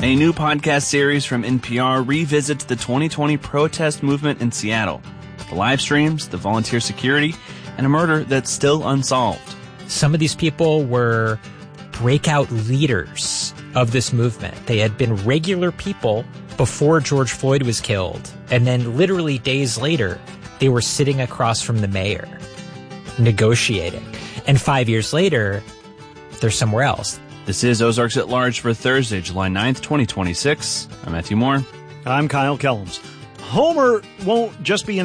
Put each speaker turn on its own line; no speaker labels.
A new podcast series from NPR revisits the 2020 protest movement in Seattle, the live streams, the volunteer security, and a murder that's still unsolved.
Some of these people were breakout leaders of this movement. They had been regular people before George Floyd was killed, and then literally days later, they were sitting across from the mayor, negotiating. And 5 years later, they're somewhere else.
This is Ozarks at Large for Thursday, July 9th, 2026. I'm Matthew Moore.
I'm Kyle Kellums. Homer won't just be